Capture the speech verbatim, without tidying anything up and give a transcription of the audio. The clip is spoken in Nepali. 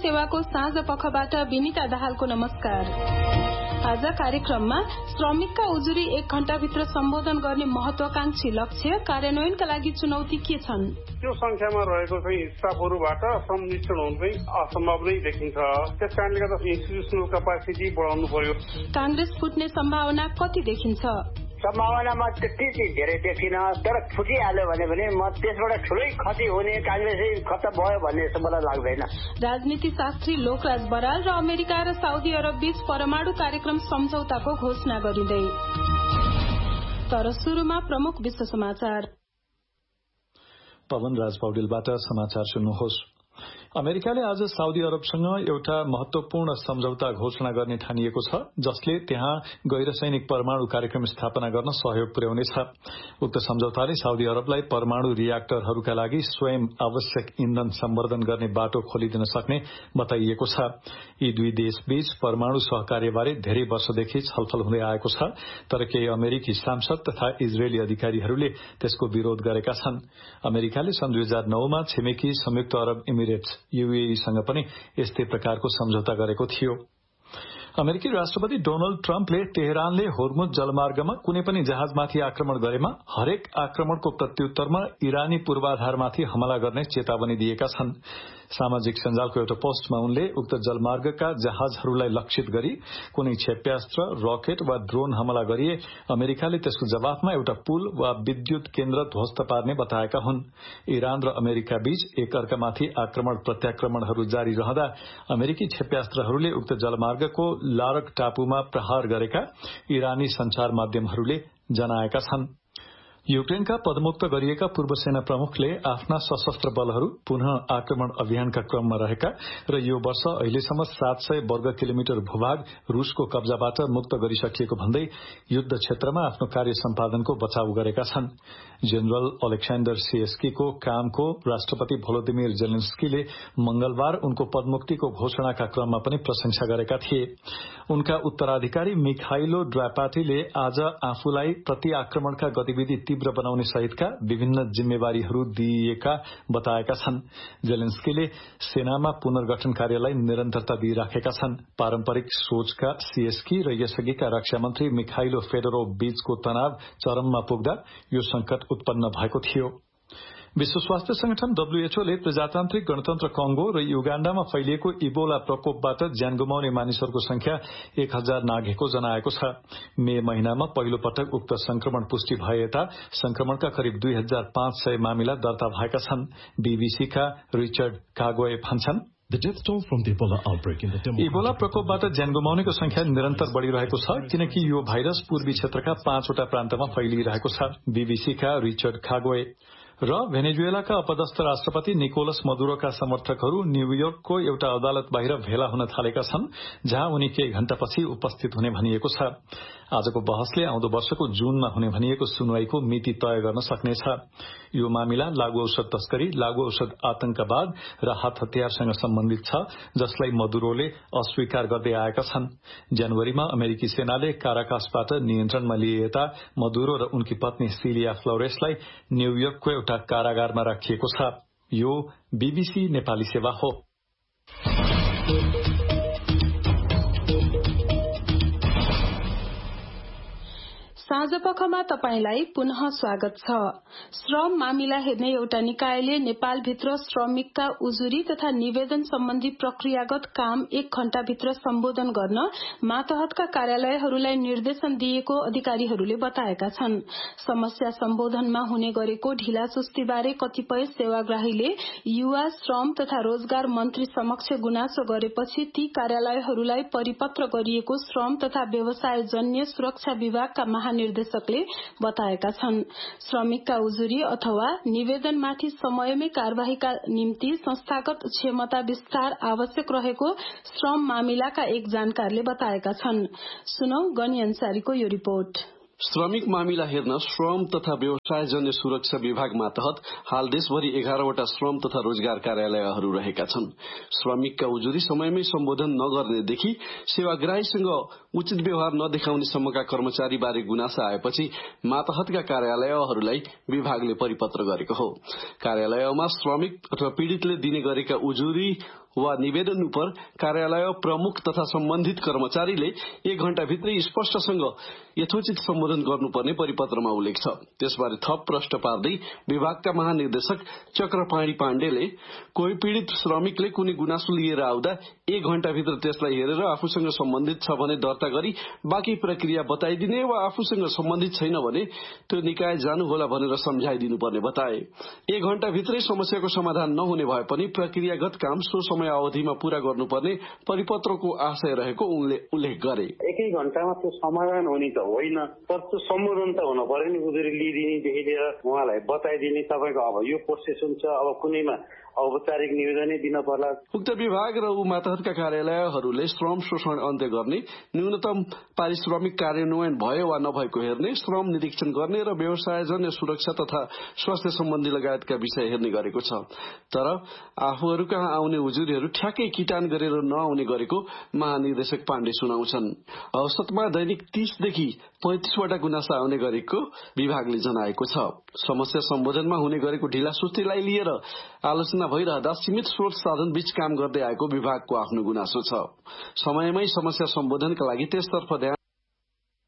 सेवाको साँझ पखबाट विनिता दाहालको नमस्कार। आज कार्यक्रममा श्रमिकका उजुरी एक घण्टाभित्र सम्बोधन गर्ने महत्वाकांक्षी लक्ष्य कार्यान्वयनका लागि चुनौती के छन्? त्यो संख्यामा रहेको चाहिँ स्टाफहरूबाट सम्मिश्रण हुनु चाहिँ असम्भव नै देखिन्छ। त्यसकारणले गर्दा इन्स्टिट्युसनल क्यापासिटी बढाउनु पर्यो। कांग्रेस फुट्ने सम्भावना कति देखिन्छ? सम्भावनामा त्यति धेरै देखिन, तर फुटिहाल्यो भने पनि म त्यसबाट ठुलै क्षति हुने, कांग्रेसै खत्तम भयो भन्ने जस्तो मलाई लाग्दैन। राजनीति शास्त्री लोकराज बराल र अमेरिका र साउदी अरब बीच परमाणु कार्यक्रम सम्झौताको घोषणा गरिँदै। तर सुरुमा प्रमुख विश्व समाचार। पवन राज पौडेलबाट समाचार सुन्नुहोस्। अमेरिकाले आज साउदी अरबसँग एउटा महत्वपूर्ण सम्झौता घोषणा गर्ने ठानिएको छ, जसले त्यहाँ गैर सैनिक परमाणु कार्यक्रम स्थापना गर्न सहयोग पुर्याउनेछ। उक्त सम्झौताले साउदी अरबलाई परमाणु रियाक्टरहरूका लागि स्वयं आवश्यक इन्धन सम्वर्धन गर्ने बाटो खोलिदिन सक्ने बताइएको छ। यी दुई देशबीच परमाणु सहकार्यबारे धेरै वर्षदेखि छलफल हुँदै आएको छ, तर केही अमेरिकी सांसद तथा इजरायली अधिकारीहरूले त्यसको विरोध गरेका छन्। अमेरिकाले सन् दुई हजार नौमा छिमेकी संयुक्त अरब इमिरेट्स यूएईसँग पनि यस्तै प्रकारको सम्झौता गरेको थियो। अमेरिकी राष्ट्रपति डोनाल्ड ट्रम्पले तेहरानले होर्मुज जलमार्गमा कुनै पनि जहाजमाथि आक्रमण गरेमा हरेक आक्रमणको प्रत्युत्तरमा इरानी पूर्वाधारमाथि हमला गर्ने चेतावनी दिएका छन्। सामाजिक सञ्जालको एउटा पोस्टमा उनले उक्त जलमार्गका जहाजहरूलाई लक्षित गरी कुनै क्षेप्यास्त्र, रकेट वा ड्रोन हमला गरिए अमेरिकाले त्यसको जवाफमा एउटा पुल वा विद्युत केन्द्र ध्वस्त पार्ने बताएका हुन्। इरान र अमेरिका बीच एकअर्कामाथि आक्रमण प्रत्याक्रमणहरू जारी रहँदा अमेरिकी क्षेप्यास्त्रहरूले उक्त जलमार्गको लारक टापुमा प्रहार गरेका इरानी संचार माध्यमहरूले जनाएका छन्। युक्रेनका पदमुक्त गरिएका पूर्व सेना प्रमुखले आफ्ना सशस्त्र बलहरू पुनः आक्रमण अभियानका क्रममा रहेका र यो वर्ष अहिलेसम्म सात सय वर्ग किलोमिटर भूभाग रूसको कब्जाबाट मुक्त गरिसकिएको भन्दै युद्ध क्षेत्रमा आफ्नो कार्य सम्पादनको बचाव गरेका छन्। जनरल अलेक्साण्डर सिएस्कीको कामको राष्ट्रपति भोलोदिमिर जेलेन्स्कीले मंगलबार उनको पदमुक्तिको घोषणाका क्रममा पनि प्रशंसा गरेका थिए। उनका उत्तराधिकारी मिखाइलो ड्रापाटीले आज आफूलाई प्रति आक्रमणका गतिविधि तीव्र बनाउने सहितका विभिन्न जिम्मेवारीहरू दिइएका बताएका छन्। जेलेन्स्कीले सेनामा पुनर्गठन कार्यलाई निरन्तरता दिइराखेका छन्। पारम्परिक सोचका सीएसकी र यसअघिका रक्षा मन्त्री मिखाइलो फेडोरोभ बीचको तनाव चरममा पुग्दा यो संकट उत्पन्न भएको थियो। विश्व स्वास्थ्य संगठन डब्ल्यूएचओले प्रजातान्त्रिक गणतन्त्र कंगो र युगाण्डामा फैलिएको इबोला प्रकोपबाट ज्यान गुमाउने मानिसहरूको संख्या एक हजार नाघेको जनाएको छ। मे महिनामा पहिलो पटक उक्त संक्रमण पुष्टि भए यता संक्रमणका करिब दुई हजार पाँच सय मामिला दर्ता भएका छन्। बीबीसीका रिचर्ड कागोए भन्छन्, इबोला प्रकोपबाट ज्यान गुमाउनेको संख्या निरन्तर बढ़िरहेको छ, किनकि यो भाइरस पूर्वी क्षेत्रका पाँचवटा प्रान्तमा फैलिरहेको छ। बीबीसीका रिचर्ड कागोए र भेनेजुएलाका अपदस्थ राष्ट्रपति निकोलस मदुरोका समर्थकहरू न्यूयोर्कको एउटा अदालत बाहिर भेला हुन थालेका छन्, जहाँ उनी केही घण्टापछि उपस्थित हुने भनिएको छ। आजको बहसले आउँदो वर्षको जूनमा हुने भनिएको सुनवाईको मिति तय गर्न सक्नेछ। यो मामिला लागू औषध तस्करी, लागू औषध आतंकवाद र हात हतियारसँग सम्बन्धित छ, जसलाई मदुरोले अस्वीकार गर्दै आएका छन्। जनवरीमा अमेरिकी सेनाले काराकासबाट नियन्त्रणमा लिए यता मदुरो र उनकी पत्नी सिलिया फ्लोरेसलाई न्यूयोर्कको एउटा कारागारमा राखिएको छ। यो बीबीसी नेपाली सेवा हो। साँझपखमा तपाईंलाई पुनः स्वागत छ। श्रम मामिला हेर्ने एउटा निकायले नेपालभित्र श्रमिकका उजुरी तथा निवेदन सम्बन्धी प्रक्रियागत काम एक घण्टाभित्र सम्बोधन गर्न मातहतका कार्यालयहरूलाई निर्देशन दिएको अधिकारीहरूले बताएका छन्। समस्या सम्बोधनमा हुने गरेको ढिलासुस्तीबारे कतिपय सेवाग्राहीले युवा श्रम तथा रोजगार मन्त्री समक्ष गुनासो गरेपछि ती कार्यालयहरूलाई परिपत्र गरिएको श्रम तथा व्यवसायजन्य सुरक्षा विभागका महानिर्देशकले बताएका छन्। श्रमिकका उजुरी अथवा निवेदनमाथि समयमै कार्यवाहीका निम्ति संस्थागत क्षमता विस्तार आवश्यक रहेको श्रम मामिलाका एक जानकारले बताएका छन्। सुनौ गनी अन्सारीको यो रिपोर्ट। श्रमिक मामिला हेर्न श्रम तथा व्यवसायजन्य सुरक्षा विभाग मातहत हाल देशभरि एघारवटा श्रम तथा रोजगार कार्यालयहरू रहेका छन्। श्रमिकका उजुरी समयमै सम्बोधन नगर्नेदेखि सेवाग्राहीसँग उचित व्यवहार नदेखाउने सम्मका कर्मचारी बारे गुनासा आएपछि मातहतका कार्यालयहरूलाई विभागले परिपत्र गरेको हो। कार्यालयमा श्रमिक अथवा पीड़ितले दिने गरेका उजुरी वा निवेदन उपर कार्यालय प्रमुख तथा सम्बन्धित कर्मचारीले एक घण्टा भित्रै स्पष्टसँग यथोचित सम्बोधन गर्नुपर्ने परिपत्रमा उल्लेख छ। त्यसबारे थप प्रश्न पार्दै विभागका महानिर्देशक चक्रपाणी पाण्डेले कोही पीड़ित श्रमिकले कुनै गुनासो लिएर आउँदा एक घण्टाभित्र त्यसलाई हेरेर आफूसँग सम्बन्धित छ भने दर्ता गरी बाँकी प्रक्रिया बताइदिने वा आफूसँग सम्बन्धित छैन भने त्यो निकाय जानुहोला भनेर सम्झाइदिनुपर्ने बताए। एक घण्टाभित्रै समस्याको समाधान नहुने भए पनि प्रक्रियागत काम सो समय अवधिमा पूरा गर्नुपर्ने परिपत्रको आशय रहेको उनले उल्लेख गरे। एकै घण्टामा त्यो समाधान हुने त होइन, तर त्यो सम्बोधन त हुन पर्यो नि। उजुरी लिइदिनेदेखि लिएर उहाँलाई बताइदिने तपाईँको अब यो प्रोसेस हुन्छ, अब कुनैमा औपचारिक निवेदनै दिन पर्ला। उक्त विभाग र ऊ मातहतका कार्यालयहरूले श्रम शोषण अन्त्य गर्ने, न्यूनतम पारिश्रमिक कार्यान्वयन भयो वा नभएको हेर्ने, श्रम निरीक्षण गर्ने र व्यवसायजन्य सुरक्षा तथा स्वास्थ्य सम्बन्धी लगायतका विषय हेर्ने गरेको छ। तर आफूहरू कहाँ आउने उजुरीहरू ठ्याक्कै किटान गरेर नआउने गरेको महानिर्देशक पाण्डे सुनाउँछन्। औसतमा दैनिक तीसदेखि पैंतिसवटा गुनासा आउने गरेको विभागले जनाएको छ। समस्या सम्बोधनमा हुने गरेको ढिला सुस्तीलाई लिएर आलोचना भइरहँदा सीमित स्रोत साधन बीच काम गर्दै आएको विभागको आफ्नो गुनासो छ। समयमै समस्या सम्बोधनका लागि त्यसतर्फ ध्यान